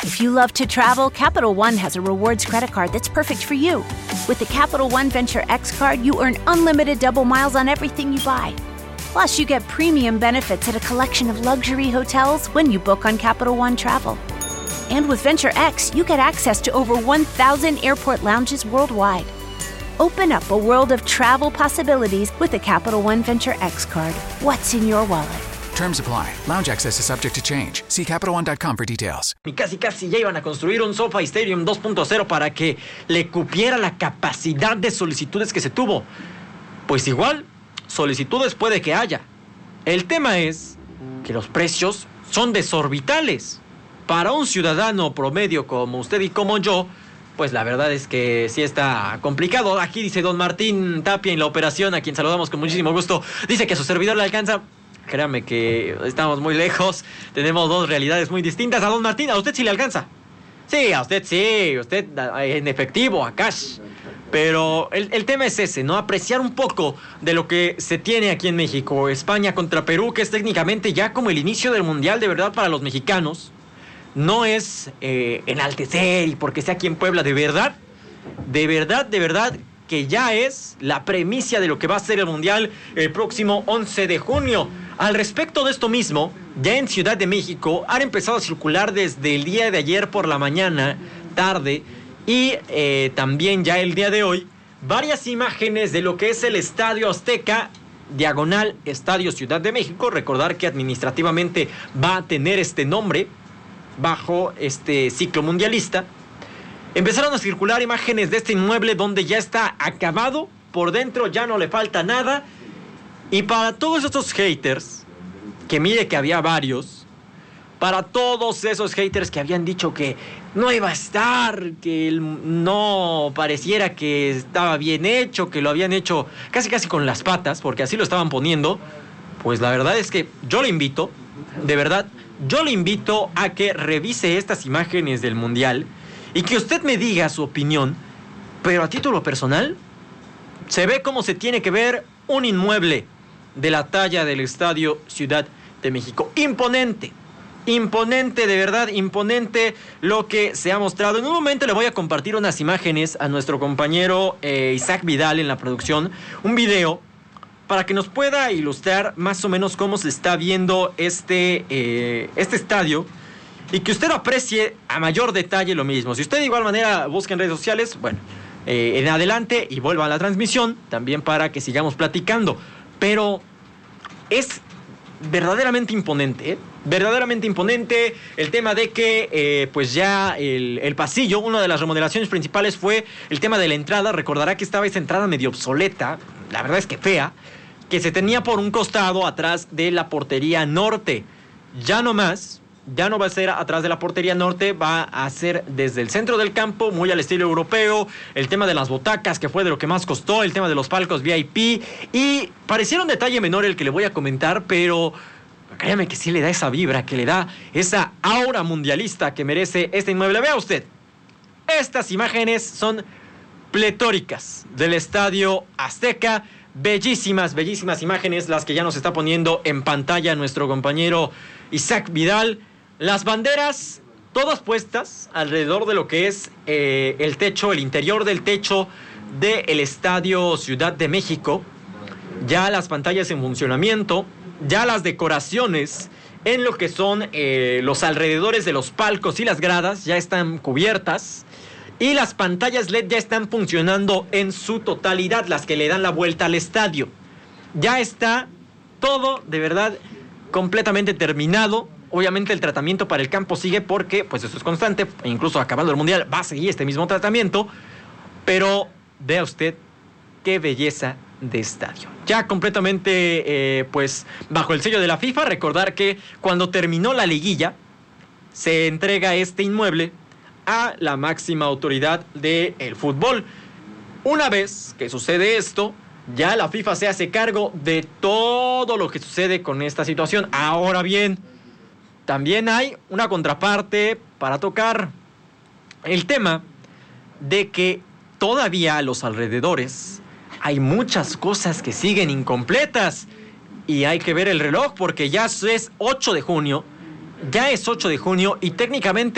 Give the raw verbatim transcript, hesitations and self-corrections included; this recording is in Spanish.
If you love to travel, Capital One has a rewards credit card that's perfect for you. With the Capital One Venture X card, you earn unlimited double miles on everything you buy. Plus, you get premium benefits at a collection of luxury hotels when you book on Capital One Travel. And with Venture X, you get access to over one thousand airport lounges worldwide. Open up a world of travel possibilities with the Capital One Venture X card. What's in your wallet? Terms apply. Lounge access is subject to change. See Capital One dot com for details. Y casi casi ya iban a construir un SoFi Stadium dos punto cero para que le cupiera la capacidad de solicitudes que se tuvo. Pues igual, solicitudes puede que haya. El tema es que los precios son desorbitales. Para un ciudadano promedio como usted y como yo, pues la verdad es que sí está complicado. Aquí dice don Martín Tapia en la operación, a quien saludamos con muchísimo gusto. Dice que a su servidor le alcanza. Créame que estamos muy lejos. Tenemos dos realidades muy distintas. A don Martín, ¿a usted sí le alcanza? Sí, a usted sí. Usted en efectivo, a cash. Pero el, el tema es ese, ¿no? Apreciar un poco de lo que se tiene aquí en México. España contra Perú, que es técnicamente ya como el inicio del Mundial de verdad para los mexicanos. No es eh, enaltecer y porque sea aquí en Puebla, de verdad, de verdad, de verdad, que ya es la premisa de lo que va a ser el Mundial el próximo once de junio. Al respecto de esto mismo, ya en Ciudad de México han empezado a circular desde el día de ayer por la mañana, tarde, y eh, también ya el día de hoy, varias imágenes de lo que es el Estadio Azteca, diagonal Estadio Ciudad de México. Recordar que administrativamente va a tener este nombre bajo este ciclo mundialista. Empezaron a circular imágenes de este inmueble donde ya está acabado, por dentro ya no le falta nada. Y para todos estos haters, que mire que había varios, para todos esos haters que habían dicho que no iba a estar, que no pareciera que estaba bien hecho, que lo habían hecho casi casi con las patas, porque así lo estaban poniendo, pues la verdad es que yo le invito, de verdad, yo le invito a que revise estas imágenes del Mundial y que usted me diga su opinión, pero a título personal, se ve cómo se tiene que ver un inmueble de la talla del Estadio Ciudad de México. Imponente, imponente, de verdad, imponente lo que se ha mostrado. En un momento le voy a compartir unas imágenes a nuestro compañero eh, Isaac Vidal en la producción, un video para que nos pueda ilustrar más o menos cómo se está viendo este, eh, este estadio y que usted aprecie a mayor detalle lo mismo. Si usted de igual manera busca en redes sociales, bueno, eh, en adelante y vuelva a la transmisión también para que sigamos platicando. Pero es verdaderamente imponente, ¿eh? verdaderamente imponente el tema de que eh, pues ya el, el pasillo, una de las remodelaciones principales fue el tema de la entrada. Recordará que estaba esa entrada medio obsoleta, la verdad es que fea, que se tenía por un costado atrás de la portería norte. Ya no más, ya no va a ser atrás de la portería norte, va a ser desde el centro del campo, muy al estilo europeo. El tema de las butacas, que fue de lo que más costó, el tema de los palcos V I P, y pareciera un detalle menor el que le voy a comentar, pero créame que sí le da esa vibra, que le da esa aura mundialista que merece este inmueble. Vea usted, estas imágenes son pletóricas del Estadio Azteca. Bellísimas, bellísimas imágenes las que ya nos está poniendo en pantalla nuestro compañero Isaac Vidal. Las banderas todas puestas alrededor de lo que es eh, el techo, el interior del techo del Estadio Ciudad de México. Ya las pantallas en funcionamiento, ya las decoraciones en lo que son eh, los alrededores de los palcos y las gradas ya están cubiertas. Y las pantallas L E D ya están funcionando en su totalidad, las que le dan la vuelta al estadio. Ya está todo, de verdad, completamente terminado. Obviamente el tratamiento para el campo sigue porque, pues eso es constante. E incluso acabando el Mundial va a seguir este mismo tratamiento. Pero vea usted qué belleza de estadio. Ya completamente, eh, pues, bajo el sello de la FIFA. Recordar que cuando terminó la liguilla, se entrega este inmueble a la máxima autoridad del fútbol. Una vez que sucede esto, ya la FIFA se hace cargo de todo lo que sucede con esta situación. Ahora bien, también hay una contraparte para tocar el tema de que todavía a los alrededores hay muchas cosas que siguen incompletas y hay que ver el reloj porque ya es ocho de junio, ya es ocho de junio y técnicamente